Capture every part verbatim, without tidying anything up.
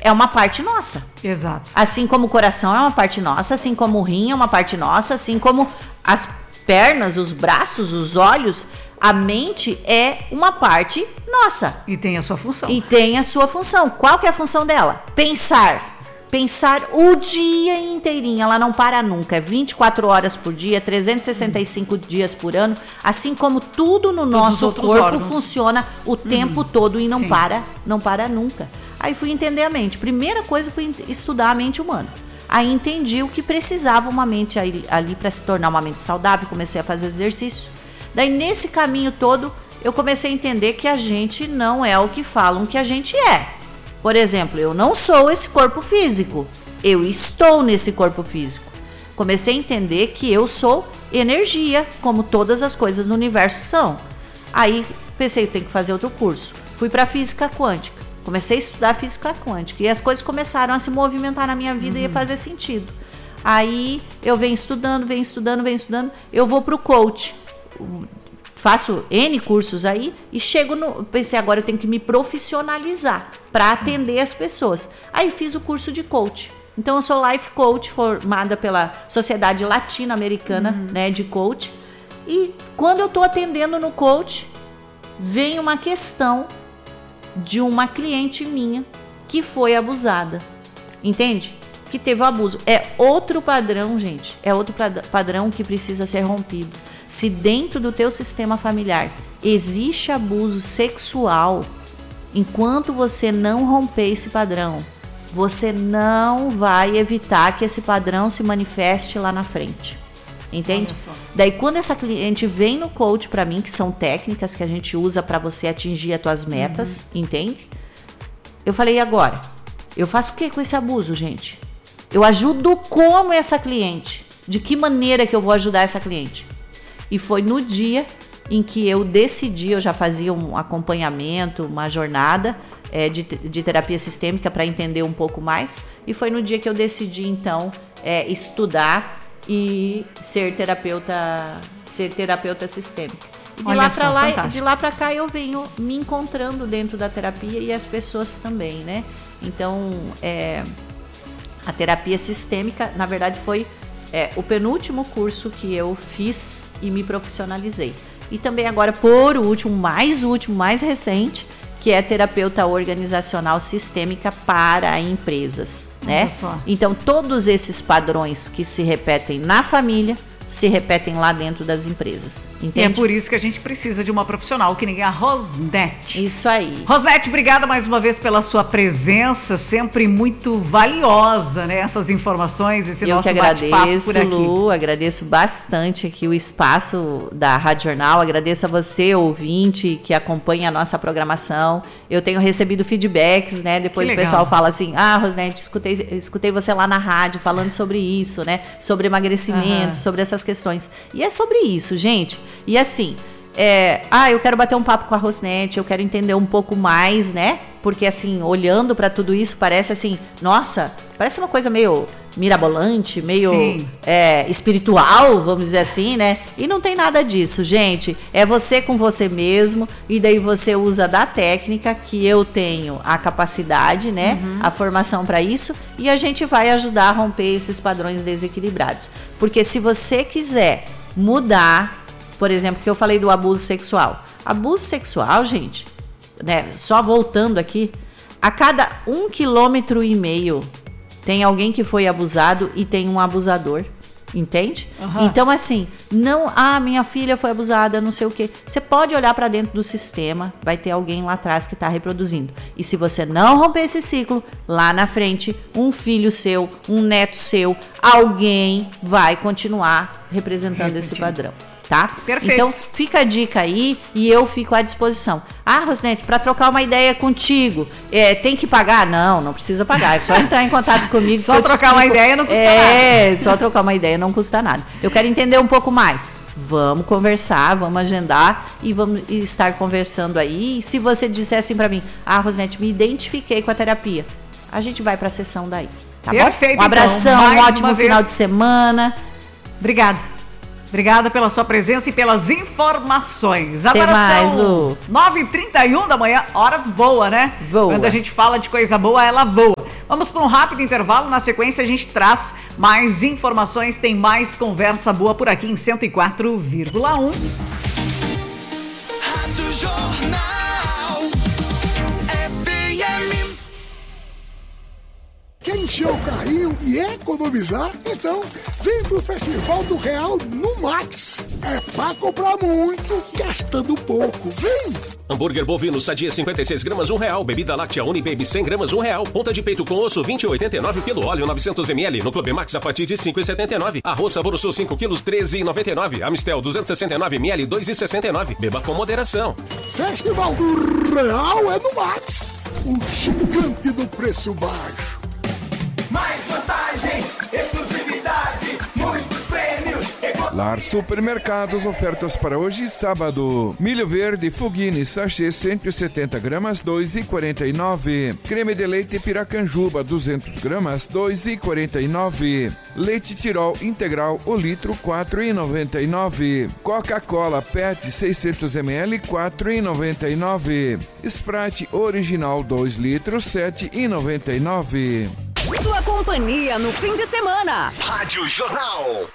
é uma parte nossa. Exato. Assim como o coração é uma parte nossa, assim como o rim é uma parte nossa, assim como as pernas, os braços, os olhos, a mente é uma parte nossa. E tem a sua função. E tem a sua função. Qual que é a função dela? Pensar. Pensar o dia inteirinho, ela não para nunca, é vinte e quatro horas por dia, trezentos e sessenta e cinco uhum. dias por ano, assim como tudo no Todos nosso corpo órgãos. funciona o uhum. tempo todo e não Sim. para, não para nunca. Aí fui entender a mente. Primeira coisa foi estudar a mente humana. Aí entendi o que precisava uma mente ali, ali para se tornar uma mente saudável, comecei a fazer exercício. Daí nesse caminho todo, eu comecei a entender que a gente não é o que falam que a gente é. Por exemplo, eu não sou esse corpo físico, eu estou nesse corpo físico. Comecei a entender que eu sou energia, como todas as coisas no universo são. Aí pensei, eu tenho que fazer outro curso. Fui para física quântica, comecei a estudar física quântica e as coisas começaram a se movimentar na minha vida uhum. e a fazer sentido. Aí eu venho estudando, venho estudando, venho estudando, eu vou para o coach. Faço N cursos aí e chego no... Pensei, agora eu tenho que me profissionalizar para atender as pessoas. Aí fiz o curso de coach. Então eu sou life coach formada pela Sociedade Latino-Americana uhum. né, de coach. E quando eu estou atendendo no coach, vem uma questão de uma cliente minha que foi abusada. Entende? Que teve o abuso. É outro padrão, gente. É outro padrão que precisa ser rompido. Se dentro do teu sistema familiar existe abuso sexual, enquanto você não romper esse padrão, você não vai evitar que esse padrão se manifeste lá na frente. Entende? Daí quando essa cliente vem no coach para mim, que são técnicas que a gente usa para você atingir as tuas metas, uhum. entende? Eu falei, e agora? Eu faço o que com esse abuso, gente? Eu ajudo como essa cliente? De que maneira que eu vou ajudar essa cliente? E foi no dia em que eu decidi, eu já fazia um acompanhamento, uma jornada é, de, de terapia sistêmica para entender um pouco mais. E foi no dia que eu decidi, então, é, estudar e ser terapeuta, ser terapeuta sistêmica. E de Olha lá para lá, fantástico. de lá para cá eu venho me encontrando dentro da terapia e as pessoas também, né? Então, é, a terapia sistêmica, na verdade, foi É, o penúltimo curso que eu fiz e me profissionalizei. E também agora, por último, mais último, mais recente, que é terapeuta organizacional sistêmica para empresas, né? Então, todos esses padrões que se repetem na família, se repetem lá dentro das empresas, entende? E é por isso que a gente precisa de uma profissional que ninguém é a Rosnete. Isso aí. Rosnete, obrigada mais uma vez pela sua presença, sempre muito valiosa, né? Essas informações, esse Eu nosso que bate-papo agradeço, por aqui. Lu, agradeço bastante aqui o espaço da Rádio Jornal, agradeço a você, ouvinte, que acompanha a nossa programação. Eu tenho recebido feedbacks, né? Depois o pessoal fala assim, ah, Rosnete, escutei, escutei você lá na rádio falando sobre isso, né? Sobre emagrecimento, uhum. sobre essas questões. E é sobre isso, gente. E assim, é, ah, eu quero bater um papo com a Rosnete, eu quero entender um pouco mais, né? Porque assim, olhando para tudo isso, parece assim, nossa, parece uma coisa meio mirabolante, meio é, espiritual, vamos dizer assim, né? E não tem nada disso, gente. É você com você mesmo, e daí você usa da técnica que eu tenho a capacidade, né? Uhum. A formação para isso, e a gente vai ajudar a romper esses padrões desequilibrados. Porque se você quiser mudar, por exemplo, que eu falei do abuso sexual. Abuso sexual, gente, né? Só voltando aqui, a cada um quilômetro e meio tem alguém que foi abusado e tem um abusador, entende? Uhum. Então, assim, não, ah, minha filha foi abusada, não sei o quê. Você pode olhar para dentro do sistema, vai ter alguém lá atrás que está reproduzindo. E se você não romper esse ciclo, lá na frente, um filho seu, um neto seu, alguém vai continuar representando Repetindo. esse padrão. Tá? Perfeito. Então fica a dica aí e eu fico à disposição. Ah, Rosnete, para trocar uma ideia contigo, é, tem que pagar? Não, não precisa pagar, é só entrar em contato comigo. Só trocar uma ideia não custa é, nada. É, só trocar uma ideia não custa nada. Eu quero entender um pouco mais. Vamos conversar, vamos agendar e vamos estar conversando aí. E se você disser assim para mim, ah, Rosnete, me identifiquei com a terapia, a gente vai para a sessão daí. Tá Perfeito, bom? Um abração, então, um ótimo final de semana. Obrigada. Obrigada pela sua presença e pelas informações. Até Agora mais, são Lu. nove e trinta e um da manhã, hora boa, né? Voa. Quando a gente fala de coisa boa, ela voa. Vamos para um rápido intervalo. Na sequência, a gente traz mais informações. Tem mais conversa boa por aqui em cento e quatro vírgula um. Rádio Jornal F M. Quer encher o carrinho e economizar? Então, vem pro Festival do Real no Max. É pra comprar muito, gastando pouco. Vem! Hambúrguer bovino sadia cinquenta e seis gramas, um real. Bebida láctea Unibaby cem gramas, um real. Ponta de peito com osso vinte e oitenta e nove quilo. Óleo novecentos mililitros. No Clube Max a partir de cinco e setenta e nove. Arroz Sabor Sul cinco quilos, treze e noventa e nove. Amistel duzentos e sessenta e nove mililitros, dois e sessenta e nove. Beba com moderação. Festival do Real é no Max. O gigante do preço baixo. Mais vantagens, exclusividade, muitos prêmios. Lar Supermercados, ofertas para hoje, sábado. Milho verde Fugini, sachê cento e setenta gramas, dois e quarenta e nove. Creme de leite Piracanjuba, duzentos gramas, dois e quarenta e nove. Leite Tirol integral, o litro, quatro e noventa e nove. Coca-Cola Pet, seiscentos mililitros, quatro e noventa e nove. Sprite original, dois litros, sete e noventa e nove. Sua companhia no fim de semana. Rádio Jornal.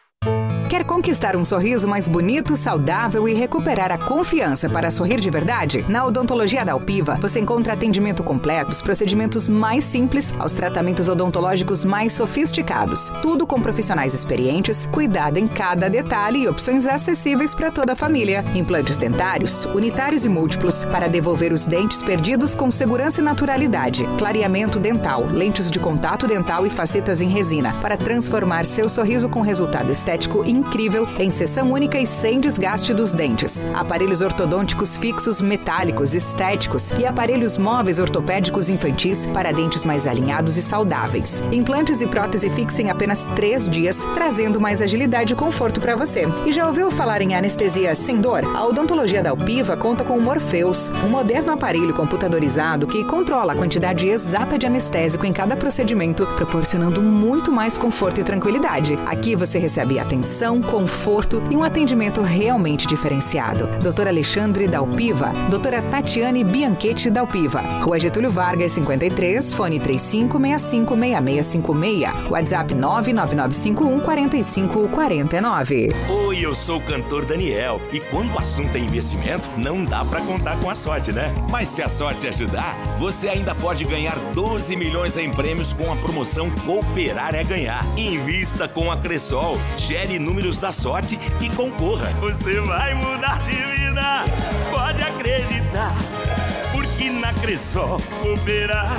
Quer conquistar um sorriso mais bonito, saudável e recuperar a confiança para sorrir de verdade? Na Odontologia da Alpiva, você encontra atendimento completo, os procedimentos mais simples aos tratamentos odontológicos mais sofisticados. Tudo com profissionais experientes, cuidado em cada detalhe e opções acessíveis para toda a família. Implantes dentários, unitários e múltiplos, para devolver os dentes perdidos com segurança e naturalidade. Clareamento dental, lentes de contato dental e facetas em resina, para transformar seu sorriso com resultado estético incrível em seção única e sem desgaste dos dentes. Aparelhos ortodônticos fixos metálicos, estéticos e aparelhos móveis ortopédicos infantis para dentes mais alinhados e saudáveis. Implantes e prótese fixa em apenas três dias, trazendo mais agilidade e conforto para você. E já ouviu falar em anestesia sem dor? A Odontologia da Alpiva conta com o Morpheus, um moderno aparelho computadorizado que controla a quantidade exata de anestésico em cada procedimento, proporcionando muito mais conforto e tranquilidade. Aqui você recebe atenção, conforto e um atendimento realmente diferenciado. doutor Alexandre Dalpiva, doutora Tatiane Bianchetti Dalpiva, Rua Getúlio Vargas, cinquenta e três, fone três cinco seis cinco, seis seis cinco seis, WhatsApp nove nove nove cinco um, quatro cinco quatro nove. Oi, eu sou o cantor Daniel e quando o assunto é investimento, não dá pra contar com a sorte, né? Mas se a sorte ajudar, você ainda pode ganhar doze milhões em prêmios com a promoção Cooperar é Ganhar. Invista com a Cressol, gere números da sorte e concorra. Você vai mudar de vida, pode acreditar, porque na Cressol cooperar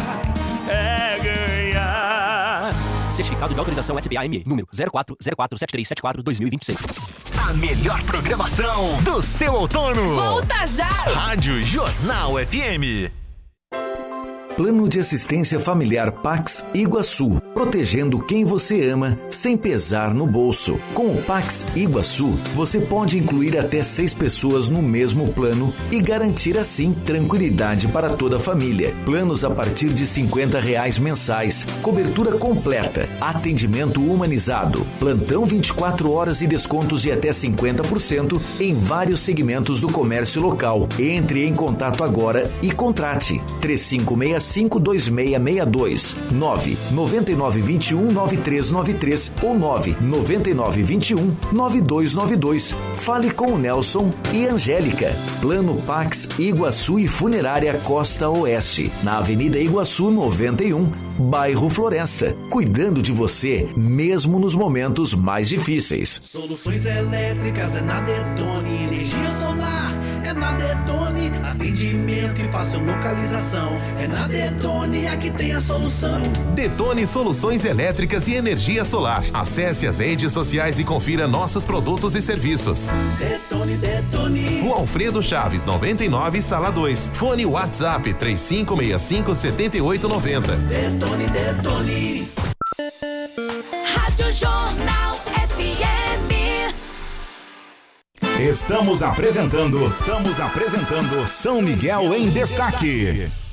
é ganhar. Certificado de autorização S B A M E, número zero quatro zero quatro sete três sete quatro dois mil e vinte e seis. A melhor programação do seu outono. Volta já! Rádio Jornal F M. Plano de Assistência Familiar Pax Iguaçu, protegendo quem você ama sem pesar no bolso. Com o Pax Iguaçu, você pode incluir até seis pessoas no mesmo plano e garantir assim tranquilidade para toda a família. Planos a partir de cinquenta reais mensais, cobertura completa, atendimento humanizado, plantão vinte e quatro horas e descontos de até cinquenta por cento em vários segmentos do comércio local. Entre em contato agora e contrate três cinco seis cinco dois seis seis dois, nove nove nove dois um nove três nove três ou nove nove nove dois um nove dois nove dois. Fale com o Nelson e Angélica. Plano Pax Iguaçu e Funerária Costa Oeste, na Avenida Iguaçu noventa e um, bairro Floresta, cuidando de você mesmo nos momentos mais difíceis. Soluções elétricas é na Detone, energia solar é na Detone, atendimento e fácil localização é na Detone, aqui tem a solução. Detone Soluções Elétricas e Energia Solar. Acesse as redes sociais e confira nossos produtos e serviços. Detone, Detone. Rua Alfredo Chaves, noventa e nove, Sala dois. Fone WhatsApp três cinco seis cinco sete oito nove zero. Detone, Detone. Rádio Jornal F M. Estamos apresentando, estamos apresentando São Miguel em Destaque.